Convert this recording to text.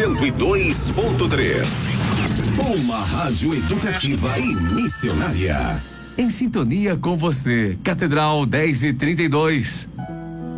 102.3. Uma rádio educativa e missionária. Em sintonia com você, Catedral 10:32.